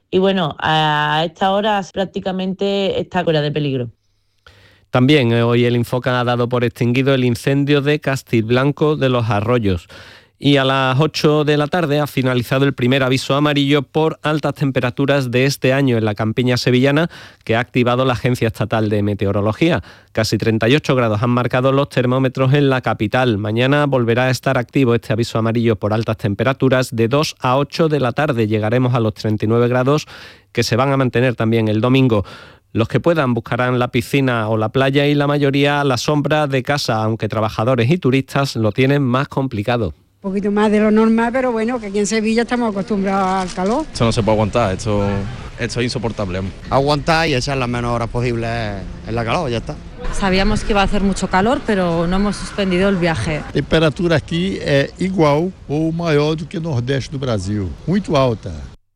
y bueno, a esta hora prácticamente está fuera de peligro. También hoy el Infoca ha dado por extinguido el incendio de Castilblanco de los Arroyos. Y a las 8 de la tarde ha finalizado el primer aviso amarillo por altas temperaturas de este año en la campiña sevillana, que ha activado la Agencia Estatal de Meteorología. Casi 38 grados han marcado los termómetros en la capital. Mañana volverá a estar activo este aviso amarillo por altas temperaturas de 2 a 8 de la tarde. Llegaremos a los 39 grados, que se van a mantener también el domingo. Los que puedan buscarán la piscina o la playa y la mayoría a la sombra de casa, aunque trabajadores y turistas lo tienen más complicado. Un poquito más de lo normal, pero bueno, que aquí en Sevilla estamos acostumbrados al calor. Esto no se puede aguantar, esto es insoportable. Aguantar y echar las menos horas posibles en la calor, ya está. Sabíamos que iba a hacer mucho calor, pero no hemos suspendido el viaje. A temperatura aquí é igual ou maior do que el nordeste do Brasil, muito alta.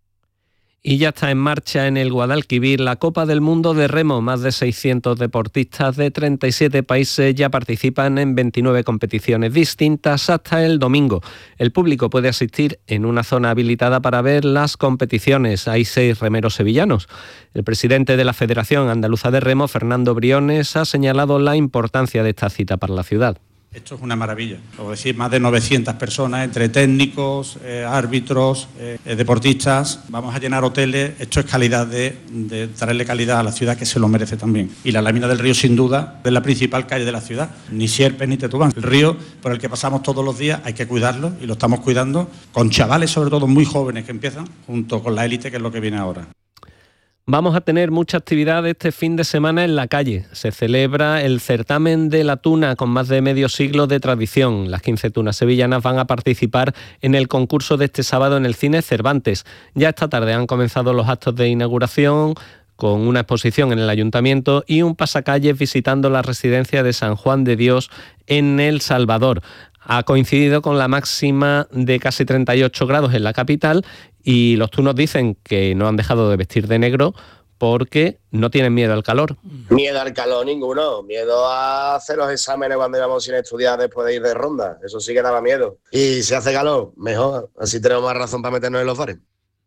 Y ya está en marcha en el Guadalquivir la Copa del Mundo de Remo. Más de 600 deportistas de 37 países ya participan en 29 competiciones distintas hasta el domingo. El público puede asistir en una zona habilitada para ver las competiciones. Hay 6 remeros sevillanos. El presidente de la Federación Andaluza de Remo, Fernando Briones, ha señalado la importancia de esta cita para la ciudad. Esto es una maravilla, como decir, más de 900 personas, entre técnicos, árbitros, deportistas. Vamos a llenar hoteles. Esto es calidad de traerle calidad a la ciudad, que se lo merece también. Y la lámina del río, sin duda, es la principal calle de la ciudad. Ni Sierpes ni Tetubán. El río por el que pasamos todos los días hay que cuidarlo, y lo estamos cuidando con chavales, sobre todo muy jóvenes, que empiezan, junto con la élite, que es lo que viene ahora. Vamos a tener mucha actividad este fin de semana en la calle. Se celebra el certamen de la tuna con más de medio siglo de tradición. Las 15 tunas sevillanas van a participar en el concurso de este sábado en el Cine Cervantes. Ya esta tarde han comenzado los actos de inauguración, con una exposición en el Ayuntamiento y un pasacalles visitando la residencia de San Juan de Dios en El Salvador. Ha coincidido con la máxima de casi 38 grados en la capital, y los tunos dicen que no han dejado de vestir de negro porque no tienen miedo al calor. Miedo al calor ninguno, miedo a hacer los exámenes cuando íbamos sin estudiar después de ir de ronda, eso sí que daba miedo. Y si hace calor, mejor, así tenemos más razón para meternos en los bares.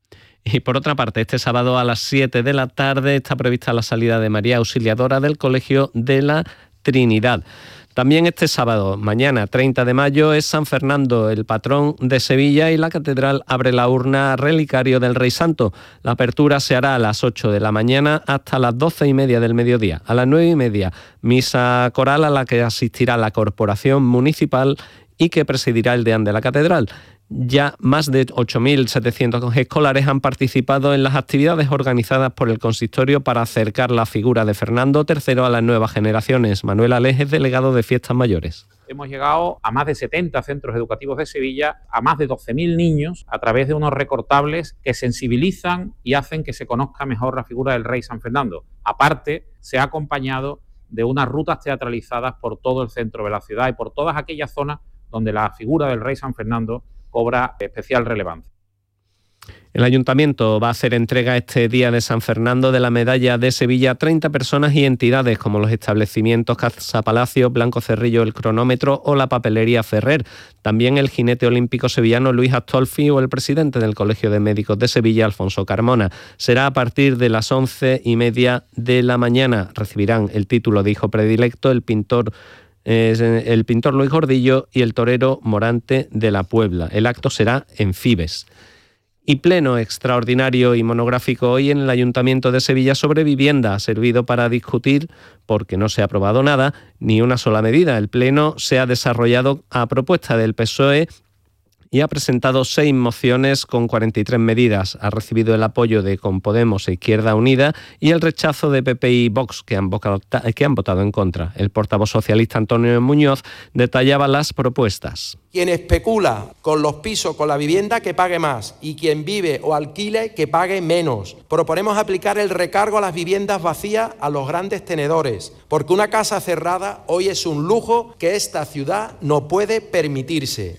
Y por otra parte, este sábado a las 7 de la tarde está prevista la salida de María Auxiliadora del Colegio de la Trinidad. También este sábado, mañana 30 de mayo, es San Fernando, el patrón de Sevilla, y la catedral abre la urna relicario del Rey Santo. La apertura se hará a las 8 de la mañana hasta las 12:30 del mediodía. A las 9:30, misa coral a la que asistirá la Corporación Municipal y que presidirá el deán de la catedral. Ya más de 8.700 escolares han participado en las actividades organizadas por el consistorio para acercar la figura de Fernando III a las nuevas generaciones. Manuel Alej es delegado de Fiestas Mayores. Hemos llegado a más de 70 centros educativos de Sevilla, a más de 12.000 niños, a través de unos recortables que sensibilizan y hacen que se conozca mejor la figura del Rey San Fernando. Aparte, se ha acompañado de unas rutas teatralizadas por todo el centro de la ciudad y por todas aquellas zonas donde la figura del Rey San Fernando cobra especial relevancia. El Ayuntamiento va a hacer entrega este día de San Fernando de la medalla de Sevilla a 30 personas y entidades como los establecimientos Casa Palacio, Blanco Cerrillo, El Cronómetro o la Papelería Ferrer. También el jinete olímpico sevillano Luis Astolfi o el presidente del Colegio de Médicos de Sevilla, Alfonso Carmona. Será a partir de las 11:30 de la mañana. Recibirán el título de hijo predilecto el pintor Luis Gordillo y el torero Morante de la Puebla. El acto será en Fibes. Y pleno extraordinario y monográfico hoy en el Ayuntamiento de Sevilla sobre vivienda. Ha servido para discutir, porque no se ha aprobado nada, ni una sola medida. El pleno se ha desarrollado a propuesta del PSOE y ha presentado 6 mociones con 43 medidas. Ha recibido el apoyo de Con Podemos e Izquierda Unida y el rechazo de PP y Vox, que han votado en contra. El portavoz socialista Antonio Muñoz detallaba las propuestas. Quien especula con los pisos, con la vivienda, que pague más, y quien vive o alquile, que pague menos. Proponemos aplicar el recargo a las viviendas vacías a los grandes tenedores, porque una casa cerrada hoy es un lujo que esta ciudad no puede permitirse.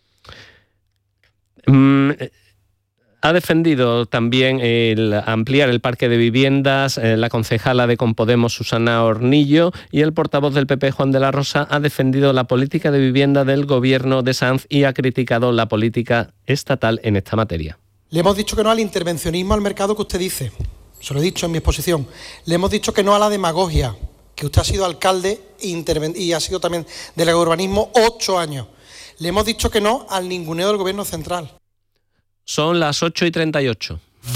Ha defendido también el ampliar el parque de viviendas la concejala de Con Podemos, Susana Hornillo, y el portavoz del PP, Juan de la Rosa, ha defendido la política de vivienda del gobierno de Sanz y ha criticado la política estatal en esta materia. Le hemos dicho que no al intervencionismo al mercado que usted dice. Se lo he dicho en mi exposición. Le hemos dicho que no a la demagogia, que usted ha sido alcalde y ha sido también delegado de urbanismo 8 años. Le hemos dicho que no al ninguneo del Gobierno central. Son las 8:38.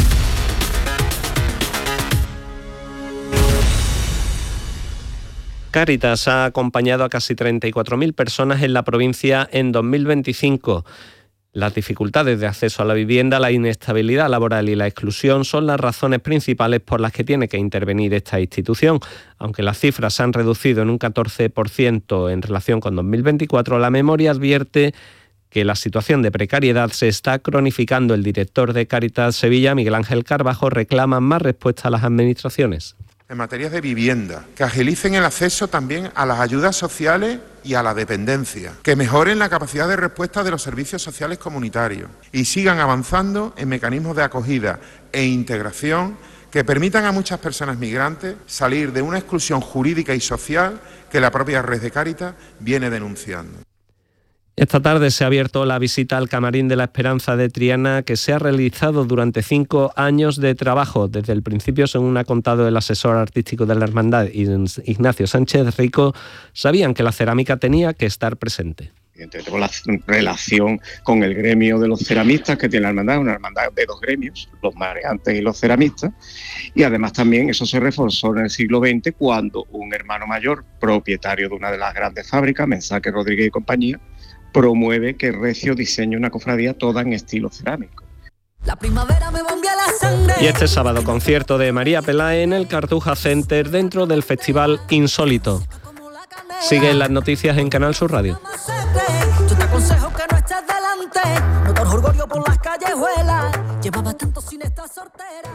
Cáritas ha acompañado a casi 34.000 personas en la provincia en 2025. Las dificultades de acceso a la vivienda, la inestabilidad laboral y la exclusión son las razones principales por las que tiene que intervenir esta institución. Aunque las cifras se han reducido en un 14% en relación con 2024, la memoria advierte que la situación de precariedad se está cronificando. El director de Cáritas Sevilla, Miguel Ángel Carbajo, reclama más respuesta a las administraciones. En materia de vivienda, que agilicen el acceso también a las ayudas sociales y a la dependencia, que mejoren la capacidad de respuesta de los servicios sociales comunitarios y sigan avanzando en mecanismos de acogida e integración que permitan a muchas personas migrantes salir de una exclusión jurídica y social que la propia red de Cáritas viene denunciando. Esta tarde se ha abierto la visita al Camarín de la Esperanza de Triana, que se ha realizado durante 5 años de trabajo. Desde el principio, según ha contado el asesor artístico de la hermandad, Ignacio Sánchez Rico, sabían que la cerámica tenía que estar presente. Tengo la relación con el gremio de los ceramistas que tiene la hermandad, una hermandad de 2 gremios, los mareantes y los ceramistas, y además también eso se reforzó en el siglo XX cuando un hermano mayor, propietario de una de las grandes fábricas, Mensaque Rodríguez y compañía, promueve que Recio diseñe una cofradía toda en estilo cerámico. La primavera me bombea la sangre. Y este sábado, concierto de María Peláez en el Cartuja Center dentro del Festival Insólito. Siguen las noticias en Canal Sur Radio. Yo te aconsejo que no estés delante. No te orgullo por las callejuelas. Llevaba tanto sin estar soltera.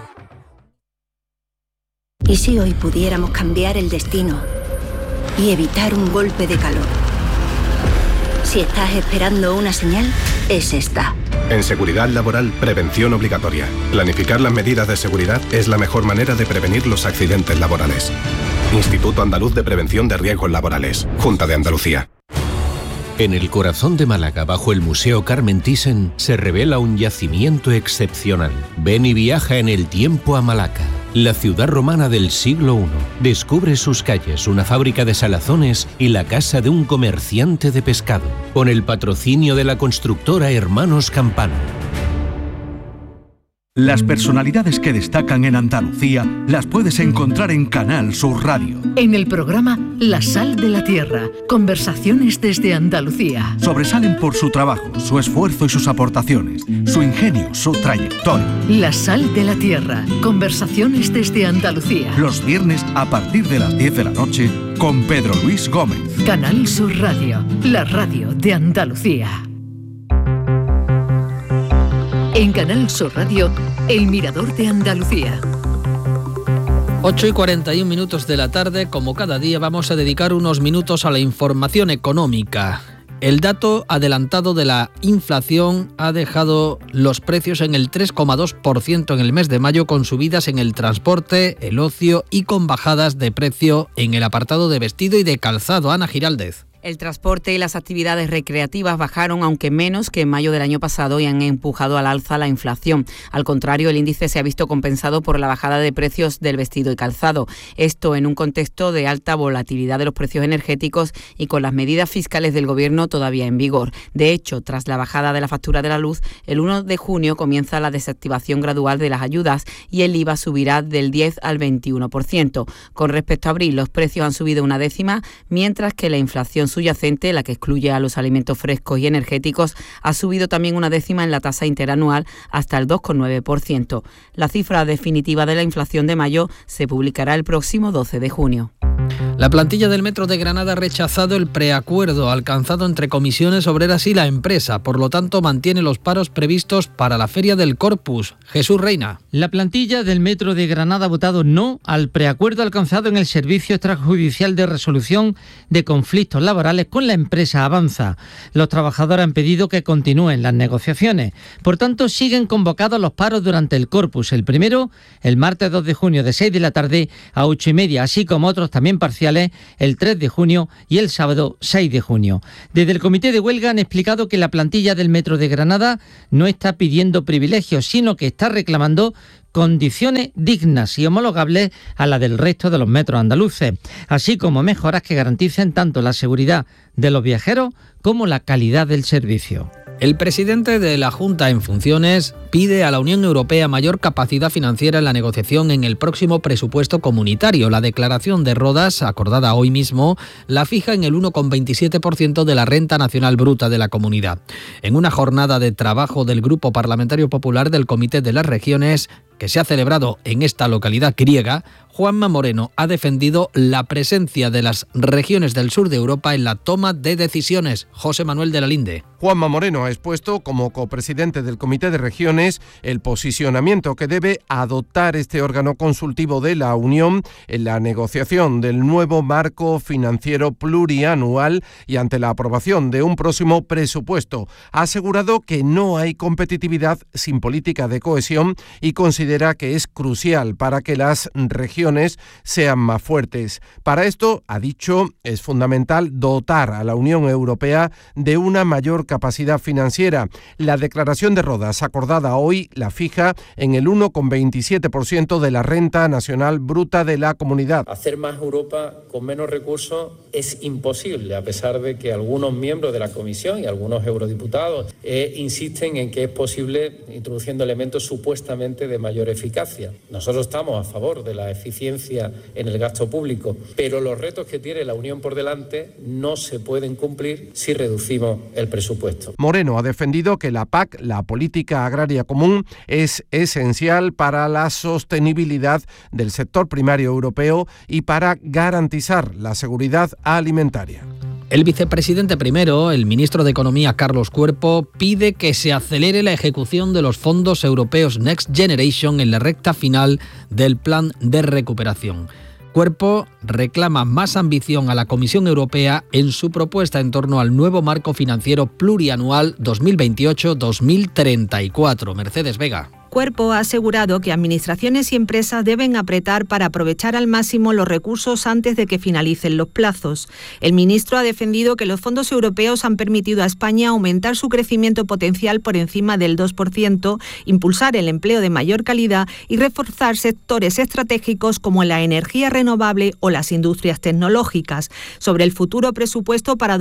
¿Y si hoy pudiéramos cambiar el destino y evitar un golpe de calor? Si estás esperando una señal, es esta. En seguridad laboral, prevención obligatoria. Planificar las medidas de seguridad es la mejor manera de prevenir los accidentes laborales. Instituto Andaluz de Prevención de Riesgos Laborales. Junta de Andalucía. En el corazón de Málaga, bajo el Museo Carmen Thyssen, se revela un yacimiento excepcional. Ven y viaja en el tiempo a Malaca, la ciudad romana del siglo I. Descubre sus calles, una fábrica de salazones y la casa de un comerciante de pescado, con el patrocinio de la constructora Hermanos Campano. Las personalidades que destacan en Andalucía las puedes encontrar en Canal Sur Radio. En el programa La Sal de la Tierra, conversaciones desde Andalucía. Sobresalen por su trabajo, su esfuerzo y sus aportaciones, su ingenio, su trayectoria. La Sal de la Tierra, conversaciones desde Andalucía. Los viernes a partir de las 10 de la noche con Pedro Luis Gómez. Canal Sur Radio, la radio de Andalucía. En Canal Sur Radio, El Mirador de Andalucía. 8:41 de la tarde, como cada día vamos a dedicar unos minutos a la información económica. El dato adelantado de la inflación ha dejado los precios en el 3,2% en el mes de mayo, con subidas en el transporte, el ocio y con bajadas de precio en el apartado de vestido y de calzado. Ana Giraldez. El transporte y las actividades recreativas bajaron, aunque menos que en mayo del año pasado, y han empujado al alza la inflación. Al contrario, el índice se ha visto compensado por la bajada de precios del vestido y calzado. Esto en un contexto de alta volatilidad de los precios energéticos y con las medidas fiscales del Gobierno todavía en vigor. De hecho, tras la bajada de la factura de la luz, el 1 de junio comienza la desactivación gradual de las ayudas y el IVA subirá del 10 al 21%. Con respecto a abril, los precios han subido 1/10, mientras que la inflación subyacente, la que excluye a los alimentos frescos y energéticos, ha subido también 1/10 en la tasa interanual hasta el 2,9%. La cifra definitiva de la inflación de mayo se publicará el próximo 12 de junio. La plantilla del Metro de Granada ha rechazado el preacuerdo alcanzado entre comisiones obreras y la empresa. Por lo tanto, mantiene los paros previstos para la Feria del Corpus. Jesús Reina. La plantilla del Metro de Granada ha votado no al preacuerdo alcanzado en el Servicio Extrajudicial de Resolución de Conflictos Laborales con la empresa Avanza. Los trabajadores han pedido que continúen las negociaciones. Por tanto, siguen convocados los paros durante el Corpus. El primero, el martes 2 de junio de 6 de la tarde a 8:30, así como otros también también parciales el 3 de junio y el sábado 6 de junio. Desde el comité de huelga han explicado que la plantilla del Metro de Granada no está pidiendo privilegios, sino que está reclamando condiciones dignas y homologables a las del resto de los metros andaluces, así como mejoras que garanticen tanto la seguridad de los viajeros como la calidad del servicio. El presidente de la Junta en funciones pide a la Unión Europea mayor capacidad financiera en la negociación en el próximo presupuesto comunitario. La declaración de Rodas, acordada hoy mismo, la fija en el 1,27% de la renta nacional bruta de la comunidad. En una jornada de trabajo del Grupo Parlamentario Popular del Comité de las Regiones, que se ha celebrado en esta localidad griega, Juanma Moreno ha defendido la presencia de las regiones del sur de Europa en la toma de decisiones. José Manuel de la Linde. Juanma Moreno ha expuesto, como copresidente del Comité de Regiones, el posicionamiento que debe adoptar este órgano consultivo de la Unión en la negociación del nuevo marco financiero plurianual y ante la aprobación de un próximo presupuesto. Ha asegurado que no hay competitividad sin política de cohesión y considera que es crucial para que las regiones sean más fuertes. Para esto, ha dicho, es fundamental dotar a la Unión Europea de una mayor capacidad financiera. La declaración de Rodas, acordada hoy, la fija en el 1,27% de la renta nacional bruta de la comunidad. Hacer más Europa con menos recursos es imposible, a pesar de que algunos miembros de la Comisión y algunos eurodiputados insisten en que es posible introduciendo elementos supuestamente de mayor eficacia. Nosotros estamos a favor de la eficiencia en el gasto público, pero los retos que tiene la Unión por delante no se pueden cumplir si reducimos el presupuesto. Moreno ha defendido que la PAC, la Política Agraria Común, es esencial para la sostenibilidad del sector primario europeo y para garantizar la seguridad alimentaria. El vicepresidente primero, el ministro de Economía Carlos Cuerpo, pide que se acelere la ejecución de los fondos europeos Next Generation en la recta final del plan de recuperación. Cuerpo reclama más ambición a la Comisión Europea en su propuesta en torno al nuevo marco financiero plurianual 2028-2034. Mercedes Vega. Cuerpo ha asegurado que administraciones y empresas deben apretar para aprovechar al máximo los recursos antes de que finalicen los plazos. El ministro ha defendido que los fondos europeos han permitido a España aumentar su crecimiento potencial por encima del 2%, impulsar el empleo de mayor calidad y reforzar sectores estratégicos como la energía renovable o las industrias tecnológicas. Sobre el futuro presupuesto para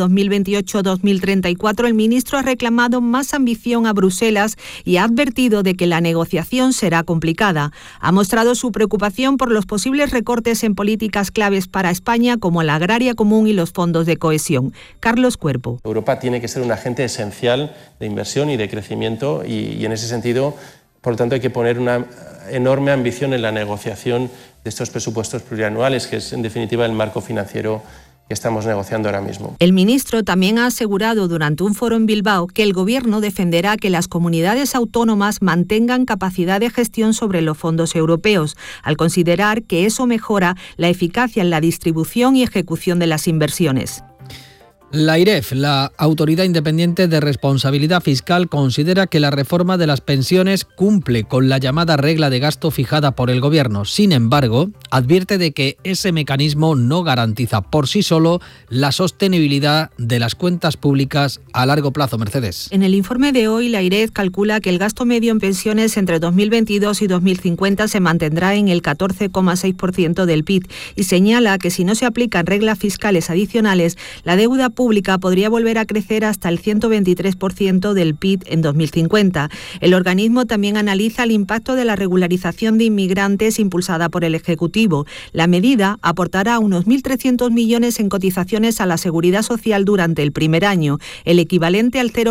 2028-2034, el ministro ha reclamado más ambición a Bruselas y ha advertido de que la negociación será complicada. Ha mostrado su preocupación por los posibles recortes en políticas claves para España como la agraria común y los fondos de cohesión. Carlos Cuerpo. Europa tiene que ser un agente esencial de inversión y de crecimiento y en ese sentido, por lo tanto, hay que poner una enorme ambición en la negociación de estos presupuestos plurianuales, que es en definitiva el marco financiero que estamos negociando ahora mismo. El ministro también ha asegurado durante un foro en Bilbao que el Gobierno defenderá que las comunidades autónomas mantengan capacidad de gestión sobre los fondos europeos, al considerar que eso mejora la eficacia en la distribución y ejecución de las inversiones. La AIREF, la Autoridad Independiente de Responsabilidad Fiscal, considera que la reforma de las pensiones cumple con la llamada regla de gasto fijada por el Gobierno. Sin embargo, advierte de que ese mecanismo no garantiza por sí solo la sostenibilidad de las cuentas públicas a largo plazo. Mercedes. En el informe de hoy, la AIREF calcula que el gasto medio en pensiones entre 2022 y 2050 se mantendrá en el 14,6% del PIB y señala que si no se aplican reglas fiscales adicionales, la deuda pública podría volver a crecer hasta el 123% del PIB en 2050. El organismo también analiza el impacto de la regularización de inmigrantes impulsada por el Ejecutivo. La medida aportará unos 1.300 millones en cotizaciones a la Seguridad Social durante el primer año, el equivalente al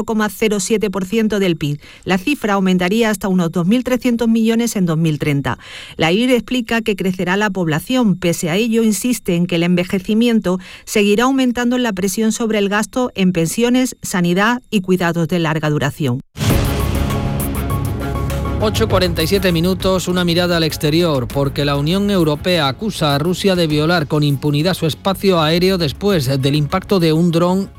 0,07% del PIB. La cifra aumentaría hasta unos 2.300 millones en 2030. La IRE explica que crecerá la población. Pese a ello, insiste en que el envejecimiento seguirá aumentando la presión sobre el gasto en pensiones, sanidad y cuidados de larga duración. 8:47 minutos, una mirada al exterior, porque la Unión Europea acusa a Rusia de violar con impunidad su espacio aéreo después del impacto de un dron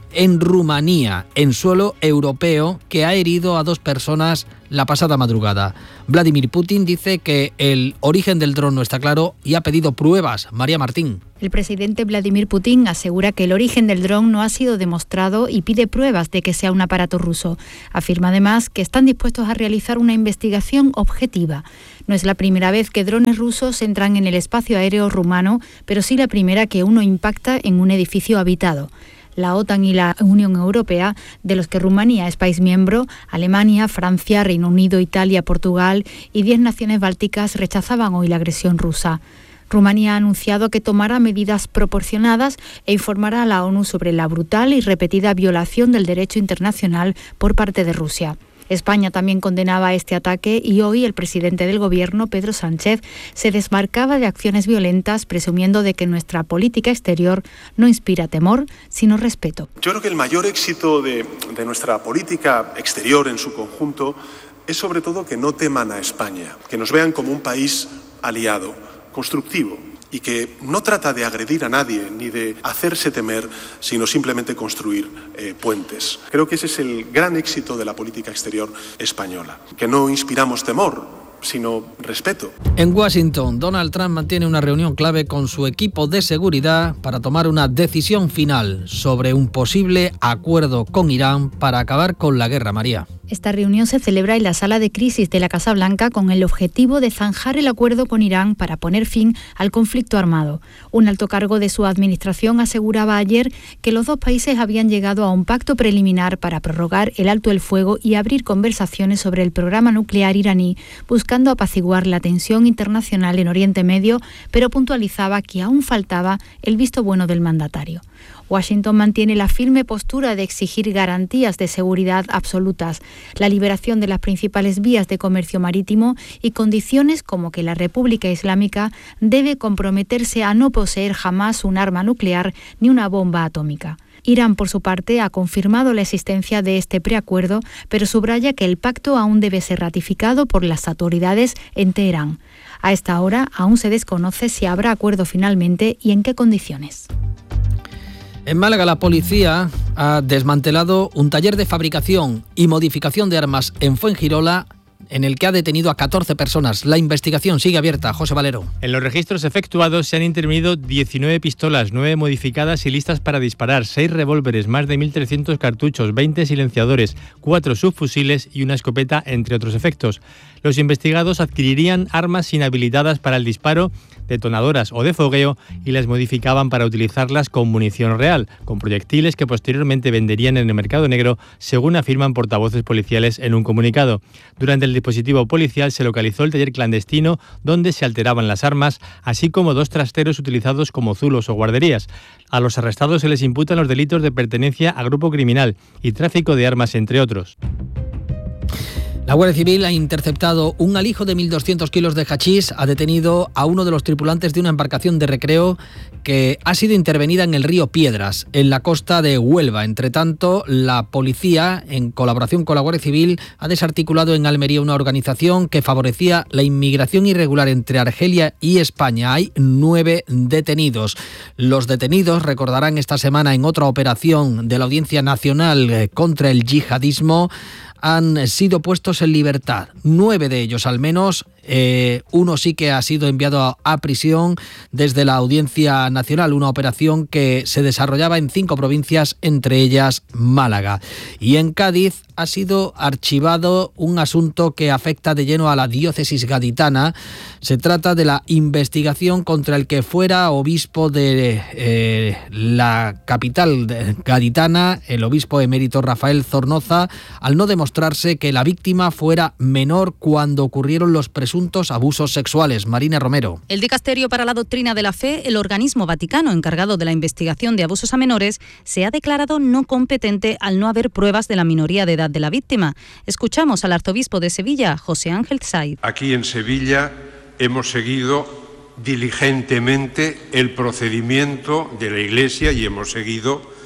en Rumanía, en suelo europeo, que ha herido a 2 personas la pasada madrugada. Vladimir Putin dice que el origen del dron no está claro y ha pedido pruebas. María Martín. El presidente Vladimir Putin asegura que el origen del dron no ha sido demostrado y pide pruebas de que sea un aparato ruso. Afirma además que están dispuestos a realizar una investigación objetiva. No es la primera vez que drones rusos entran en el espacio aéreo rumano, pero sí la primera que uno impacta en un edificio habitado. La OTAN y la Unión Europea, de los que Rumanía es país miembro, Alemania, Francia, Reino Unido, Italia, Portugal y 10 naciones bálticas rechazaban hoy la agresión rusa. Rumanía ha anunciado que tomará medidas proporcionadas e informará a la ONU sobre la brutal y repetida violación del derecho internacional por parte de Rusia. España también condenaba este ataque y hoy el presidente del Gobierno, Pedro Sánchez, se desmarcaba de acciones violentas, presumiendo de que nuestra política exterior no inspira temor, sino respeto. Yo creo que el mayor éxito de nuestra política exterior en su conjunto es sobre todo que no teman a España, que nos vean como un país aliado, constructivo, y que no trata de agredir a nadie ni de hacerse temer, sino simplemente construir puentes. Creo que ese es el gran éxito de la política exterior española, que no inspiramos temor, sino respeto. En Washington, Donald Trump mantiene una reunión clave con su equipo de seguridad para tomar una decisión final sobre un posible acuerdo con Irán para acabar con la guerra. María. Esta reunión se celebra en la sala de crisis de la Casa Blanca con el objetivo de zanjar el acuerdo con Irán para poner fin al conflicto armado. Un alto cargo de su administración aseguraba ayer que los 2 países habían llegado a un pacto preliminar para prorrogar el alto el fuego y abrir conversaciones sobre el programa nuclear iraní, buscando apaciguar la tensión internacional en Oriente Medio, pero puntualizaba que aún faltaba el visto bueno del mandatario. Washington mantiene la firme postura de exigir garantías de seguridad absolutas, la liberación de las principales vías de comercio marítimo y condiciones como que la República Islámica debe comprometerse a no poseer jamás un arma nuclear ni una bomba atómica. Irán, por su parte, ha confirmado la existencia de este preacuerdo, pero subraya que el pacto aún debe ser ratificado por las autoridades en Teherán. A esta hora aún se desconoce si habrá acuerdo finalmente y en qué condiciones. En Málaga, la policía ha desmantelado un taller de fabricación y modificación de armas en Fuengirola, en el que ha detenido a 14 personas. La investigación sigue abierta. José Valero. En los registros efectuados se han intervenido 19 pistolas, 9 modificadas y listas para disparar, 6 revólveres, más de 1.300 cartuchos, 20 silenciadores, 4 subfusiles y una escopeta, entre otros efectos. Los investigados adquirirían armas inhabilitadas para el disparo, detonadoras o de fogueo, y las modificaban para utilizarlas con munición real, con proyectiles que posteriormente venderían en el mercado negro, según afirman portavoces policiales en un comunicado. Durante el dispositivo policial se localizó el taller clandestino donde se alteraban las armas, así como 2 trasteros utilizados como zulos o guarderías. A los arrestados se les imputan los delitos de pertenencia a grupo criminal y tráfico de armas, entre otros. La Guardia Civil ha interceptado un alijo de 1.200 kilos de hachís, ha detenido a uno de los tripulantes de una embarcación de recreo que ha sido intervenida en el río Piedras, en la costa de Huelva. Entre tanto, la policía, en colaboración con la Guardia Civil, ha desarticulado en Almería una organización que favorecía la inmigración irregular entre Argelia y España. Hay 9 detenidos. Los detenidos, recordarán, esta semana en otra operación de la Audiencia Nacional contra el yihadismo, han sido puestos en libertad. 9 de ellos al menos. Uno sí que ha sido enviado a prisión desde la Audiencia Nacional, una operación que se desarrollaba en 5 provincias, entre ellas Málaga. Y en Cádiz ha sido archivado un asunto que afecta de lleno a la diócesis gaditana. Se trata de la investigación contra el que fuera obispo de la capital gaditana, el obispo emérito Rafael Zornoza, al no demostrarse que la víctima fuera menor cuando ocurrieron los presuntos abusos sexuales. Marina Romero. El Dicasterio para la Doctrina de la Fe, el organismo vaticano encargado de la investigación de abusos a menores, se ha declarado no competente al no haber pruebas de la minoría de edad de la víctima. Escuchamos al arzobispo de Sevilla, José Ángel Saiz. Aquí en Sevilla hemos seguido diligentemente el procedimiento de la Iglesia y hemos seguido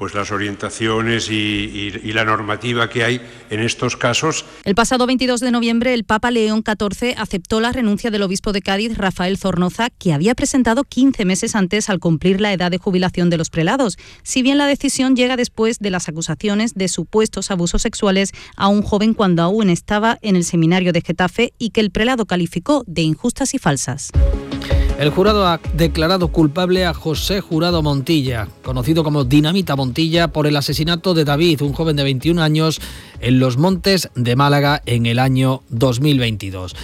pues las orientaciones y la normativa que hay en estos casos. El pasado 22 de noviembre, el Papa León XIV aceptó la renuncia del obispo de Cádiz, Rafael Zornoza, que había presentado 15 meses antes al cumplir la edad de jubilación de los prelados, si bien la decisión llega después de las acusaciones de supuestos abusos sexuales a un joven cuando aún estaba en el seminario de Getafe y que el prelado calificó de injustas y falsas. El jurado ha declarado culpable a José Jurado Montilla, conocido como Dinamita Montilla, por el asesinato de David, un joven de 21 años, en Los Montes de Málaga en el año 2022.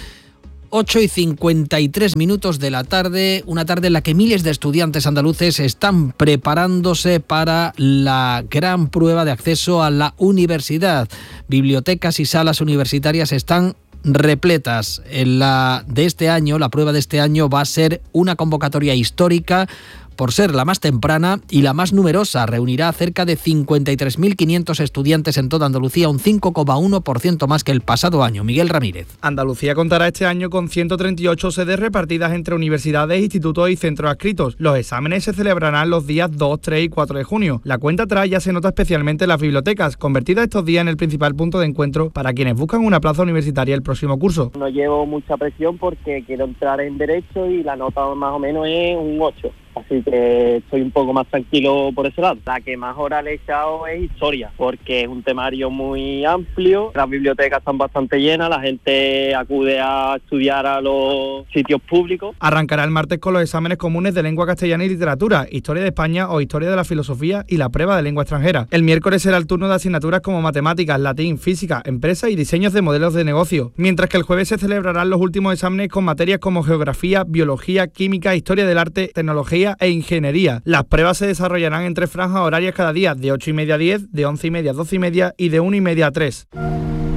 8:53 de la tarde, una tarde en la que miles de estudiantes andaluces están preparándose para la gran prueba de acceso a la universidad. Bibliotecas y salas universitarias están repletas. La prueba de este año va a ser una convocatoria histórica por ser la más temprana y la más numerosa. Reunirá a cerca de 53.500 estudiantes en toda Andalucía, un 5,1% más que el pasado año. Miguel Ramírez. Andalucía contará este año con 138 sedes repartidas entre universidades, institutos y centros adscritos. Los exámenes se celebrarán los días 2, 3 y 4 de junio. La cuenta atrás ya se nota especialmente en las bibliotecas, convertidas estos días en el principal punto de encuentro para quienes buscan una plaza universitaria el próximo curso. No llevo mucha presión porque quiero entrar en Derecho y la nota más o menos es un 8. Así que estoy un poco más tranquilo por ese lado. La que más horas le he echado es Historia, porque es un temario muy amplio. Las bibliotecas están bastante llenas, la gente acude a estudiar a los sitios públicos. Arrancará el martes con los exámenes comunes de lengua castellana y literatura, Historia de España o Historia de la Filosofía y la prueba de lengua extranjera. El miércoles será el turno de asignaturas como matemáticas, latín, física, empresa y diseños de modelos de negocio, mientras que el jueves se celebrarán los últimos exámenes con materias como geografía, biología, química, historia del arte, tecnología e ingeniería. Las pruebas se desarrollarán en 3 franjas horarias cada día, de 8:30 a 10, de 11:30 a 12:30 y de 1:30 a 3.